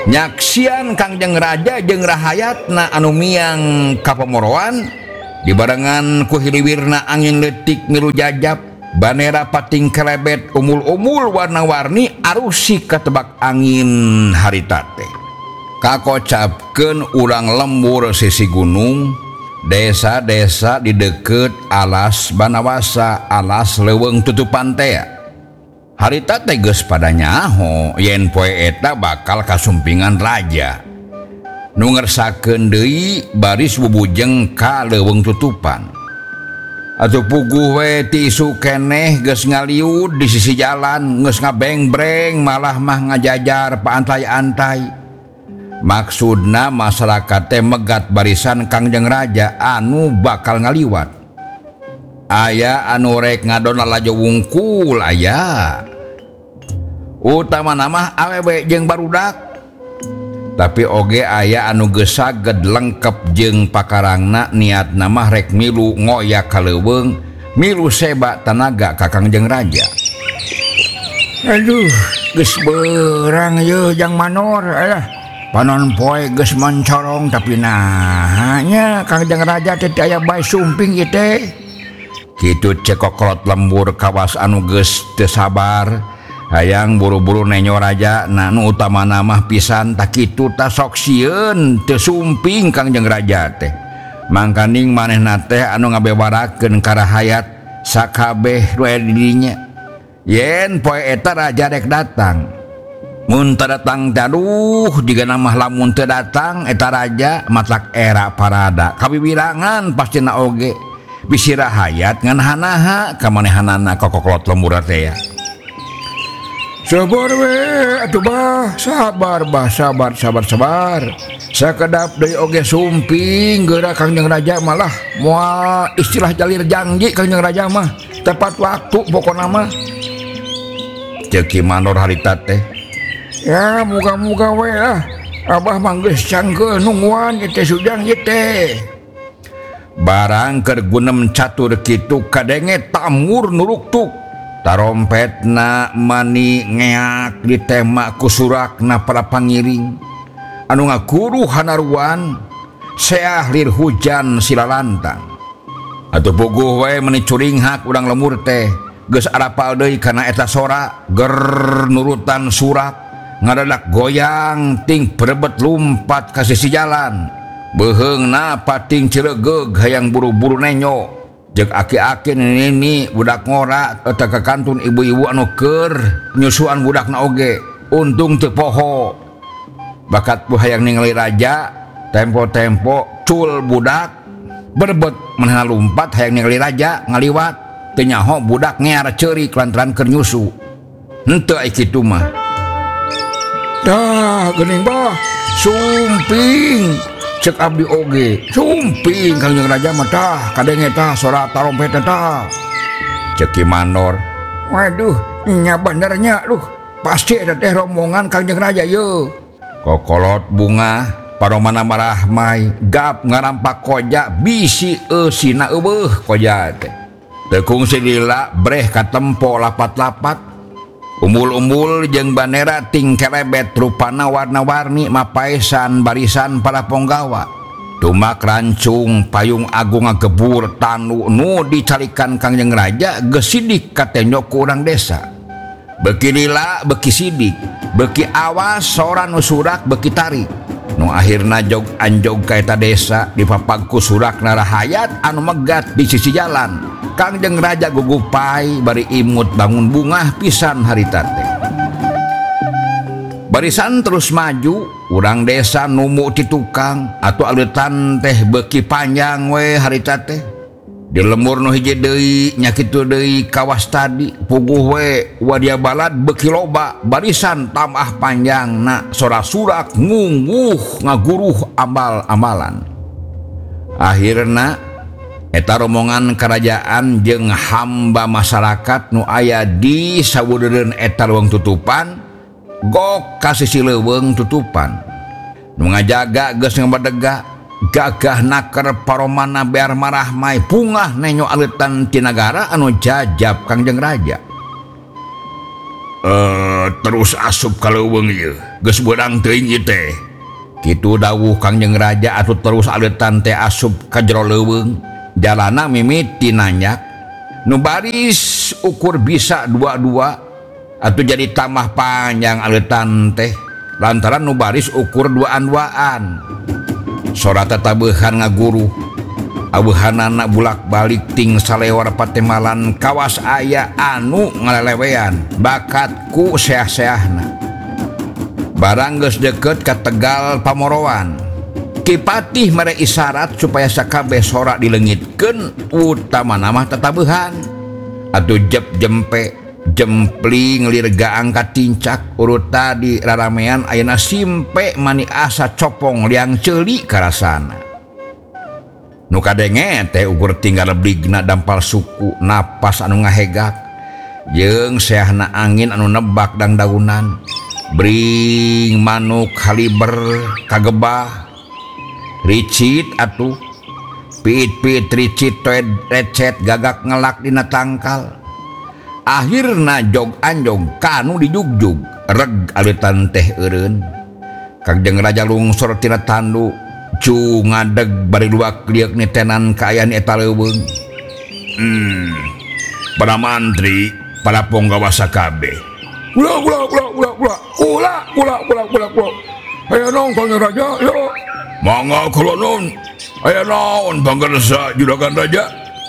nyaksian Kangjeng Raja jeung rahayatna anu miang ka Pamoroan dibarengan ku hiliwirna angin leutik milu jajab banera pating kelebet umul-umul warna-warni arusi katebak angin harita teh kakocapkeun urang lembur sisi gunung desa-desa di deket alas Banawasa alas leuweung tutupan teh harita teh geus pada nyaho yen poe eta bakal kasumpingan raja nu ngersakeun deui baris bubujeng ka leuweung tutupan atuh puguh we ti isu keneh geus ngaliud di sisi jalan geus ngabeng-breng malah mah ngajajar paantai-antai maksudna masyarakat teh megat barisan Kangjeng Raja anu bakal ngaliwat aya anu rek ngadon lalajo wungkul aya utama nama awewe jeung barudak tapi oge aya anu geus saged lengkep jeung pakarangna niat nama rek milu ngoyak ka leuweung milu seba tanaga ka Kangjeng Raja. Aduh geus beurang yeuh jang manor panon poe geus mencorong tapi nya Kangjeng Raja teh aya bae sumping ieu teh kitu cekokolot lembur kawas anu geus teu sabar hayang buru-buru nenyo raja nu utamana mah pisan tak kitu ta sok sieun teu sumping Kangjeng Raja teh mangkaning manehna teh anu ngabewarakeun karahayat sakabeh we di dinya yen poe eta raja rek datang mun teu datang daduh digana mah lamun teu datang eta raja matlak era parada kawiwirangan pastina oge bisi rahayat ngan hanaha kamanehanana kokokolot lembur teh ya. Sabar we atuh bah, sabar. Sakedap deui oge sumping geura Kangjeng Raja malah moal istilah jalir janji Kangjeng Raja mah tepat waktu pokona mah. Ceuk Ki Manor harita teh. Ya muga-muga we lah. Abah mah geus cangkeun nungguan ieu teh sujang ieu teh. Barang keur gunem catur kitu kadenge tamur nuruktuk tarompetna mani ngeak ditembak ku surakna para pangiring anu ngaguru hanaruan seah lir hujan silalantang atuh puguh we meuni curinghak urang lemur teh geus arapal deui kana eta sora ger nurutan surak ngadadak goyang ting perebet lumpat ka sisi jalan beheungna pating ciregeug hayang buru-buru nenyo jeung aki-aki nini budak ngora eta kakantun ibu-ibu anu keur nyusuan budakna oge untung teu poho bakat bu hayang ningali raja tempo-tempo cul budak berebet manehna lumpat hayang ningali raja ngaliwat teu nyaho budak ngear ceurik lantaran keur nyusu henteu ai kitu mah dah geuning bah sumping cek abdi oge sumping Kangjeng Raja mah tah kadenge tah sora tarompet tah cek Ki Manor waduh nya benernya duh pasti eta teh rombongan Kangjeng Raja yeuh kokolot bunga paromana marahmai gap ngarampak koja bisi eusina eueuh koja teh teu kungsi lila breh katempo lapat-lapat umbul-umbul jeung banera ting kelebet rupana warna-warni mapaesan barisan para ponggawa tumak rancung payung agung ngagebur tanu nu dicalikan Kangjeng Raja geus sidik katenyo ku urang desa beuki lila beuki sidik beuki awas sora nu surak beuki tarik nu akhirna jog anjog ka eta desa dipapag ku surakna rahayat anu megat di sisi jalan Kangjeng Raja gugupai bari imut bangun bungah pisan harita teh barisan terus maju urang desa numu ti tukang atuh aleutan teh beuki panjang we harita teh di lemur nu hiji deui nya kitu deui kawas tadi puguh we wadia balad beuki loba barisan tamah panjangna sora surak ngunguh ngaguruh amal-amalan akhirna eta rombongan kerajaan jeung hamba masyarakat nu aya di saweureun eta leuweung tutupan gok ka sisi leuweung tutupan nu ngajaga geus ngabadega gagah naker paromana bear marahmai pungah nenyo aleutan ti nagara anu jajab Kangjeng Raja terus asup kaleuweung ieu geus beurang teuing ieu teh kitu dawuh Kangjeng Raja atuh terus aletan teh asup ka jero leuweung jalana mimiti nanyak nu baris ukur bisa dua-dua atuh jadi tambah panjang aletan teh lantaran nu baris ukur duaan-duaan sora tatabeuhan ngaguru abuhanana bulak-balik ting salewar patemalan kawas aya anu ngalelewean bakat ku seah-seahna barang geus deukeut ka Tegal Pamoroan Kipatih mere isyarat supaya sakabeh sora dileungitkeun utamana mah tatabeuhan atuh jep jempe jempling lirga angkat tincak urut tadi raramean ayeuna simpe mani asa copong liang ceuli karasana nu kadenge teh ukur tinggal bligna dampal suku napas anu ngahegak jeung seahna angin anu nebak dangdaunan bring manuk haliber kagebah ricit atuh piit-piit ricit recet gagak ngelak dina tangkal akhirna jog anjog kanu dijugjug reg alitan teh eureun Kangjeng Raja lungsor tina tandu cu ngadeg bari luak liek nitenan kaayaan eta leuweung para mantri para punggawa sakabeh ula aya naon Kangjeng Raja yo mangga kula nun aya naon banggarsa juragan raja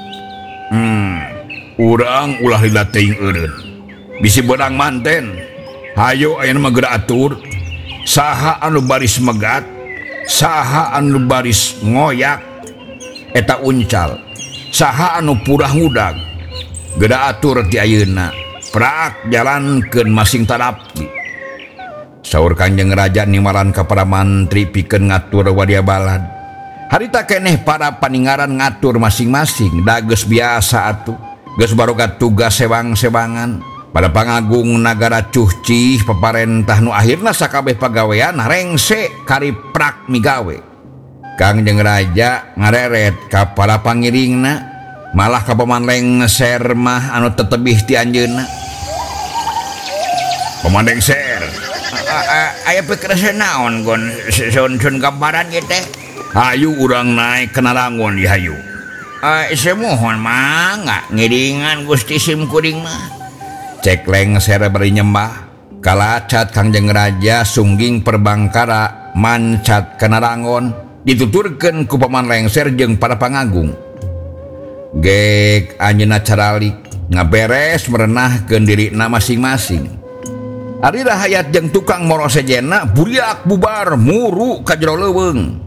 urang ulah lila teuing eureun bisi beurang manten hayo ayeuna mah geura atur saha anu baris megat saha anu baris ngoyak eta uncal saha anu purah ngudag geura atur ti ayeuna prak jalankeun masing tarapi saur Kangjeng Raja nimaran ka para mantri pikeun ngatur wadia balad harita keneh para paningaran ngatur masing-masing da geus biasa atuh geus baroga tugas sewang-sewangan pada pangagung nagara cuhcih peparentah nu akhirna sakabeh pagawean rengse kari prak migawe Kangjeng Raja ngareret ka para pangiringna malah ka Paman Lengser mah anu tetebih ti anjeunna Paman Lengser aya pikiran naon gon sun gambaran ieu teh hayu urang naik ke Narangon di hayu semohon mangga ngiringan Gusti Sim kuring mah cek Lengser bari nyembah kalacat Kangjeng Raja sungging perbangkara mancat ke Narangon dituturkeun ku Paman Lengser jeung para pangagung gek anjeunna caralik ngaberes merenahkeun dirina masing-masing ari rahayat jeung tukang moro sejenna buriak bubar muru ka jero leuweung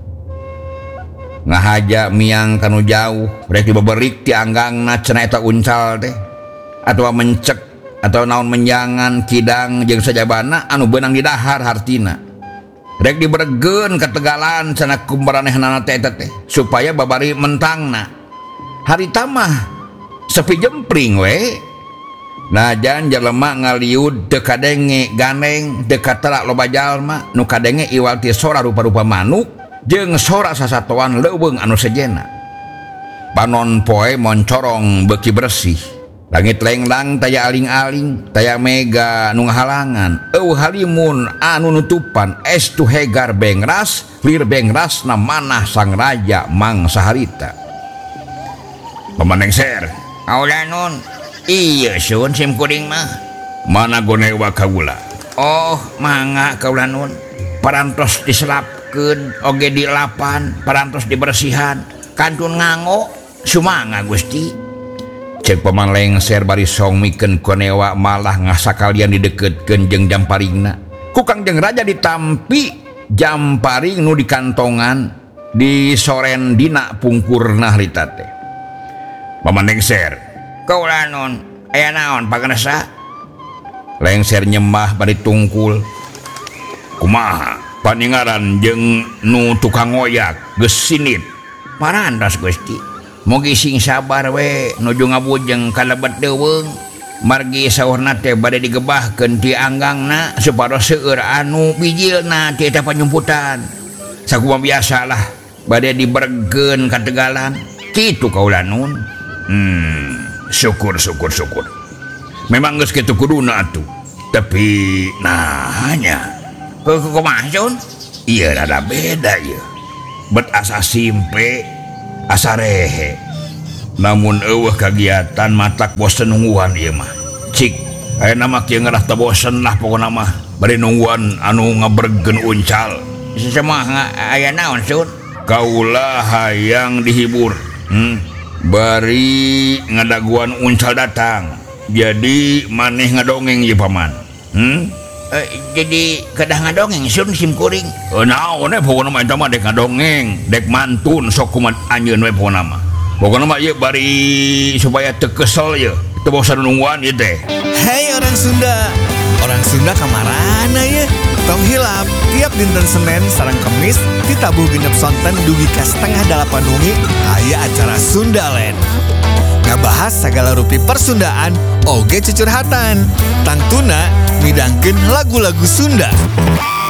ngahaja miang kanu jauh rek dibeberik ti anggangna cenah eta uncal teh atawa mencek atau naon menjangan kidang jeung sajabana anu beunang di dahar hartina rek diberegeun ka Tegalan cenah kumbaranehna teh eta teh supaya babari mentangna harita mah sepi jempring we najan jelema ngaliud teu kadenge ganeng dekat terak loba jalma nu kadenge iwal ti sora rupa-rupa manuk jeung sora sasatoan leuweung anu sejenna panon poe moncorong beuki bersih langit lenglang taya aling-aling taya mega nu ngahalangan eueuh halimun anu nutupan estu hegar bengras lir bengrasna manah sang raja mangsa harita Paman Lengser aulanun iya sun Sim kuring mah mana gonewa kaula oh mangga kaula nun parantos diselapkeun oge dilapan parantos dibersihan kantun nganggo sumangga Gusti cek Paman Lengser bari song mikeun gonewa malah ngasakalian dideketkeun jeung jamparingna ku Kangjeng Raja ditampi jamparing nu di kantongan di soren dina pungkurna harita teh Paman Lengser kaula nun aya naon paganasa Lengser nyembah bari tungkul kumaha paningaran jeung nu tukang ngoyak geus sinit parantos Gusti mugi sing sabar we nuju ngabujeng kalebet deuweung margi saurna teh bade digebahkeun ti anggangna supados seueur anu bijilna ti eta panyumputan sakumaha biasalah bade dibergeun ka Tegalan kitu kaula nun syukur memang geus kitu kuduna atuh Tapi nah hanya kumaha Sun? Iya ada beda ya. Bet asa simpe, asa rehe. Namun eueuh kagiatan matak bosen nungguan ieu mah. Cik, aya nama kieu ngarah teu bosen lah pokona mah. Bari nungguan anu ngabergen uncal. Semua aya naon Sun? Kaulah hayang dihibur. Bari ngadaguan uncal datang. Jadi maneh ngadongeng ieu paman. Jadi kedah ngadongeng Sun simkuring. Naon pokona mah eta mah dek ngadongeng, dek mantun sok kumaha anjeun we pokona mah. Pokona mah ieu bari supaya teu kesel ieu. Teu bosan nungguan ieu teh. Hei orang Sunda. Orang Sunda kamarana ya. Tong hilap tiap dinten Senin sareng Kemis ditabuh genep sonten dugi ka 7:30 wengi aya acara Sundaland. Ngabahas sagala rupi persundaan oge cucurhatan. Tangtuna midangkeun lagu-lagu Sunda.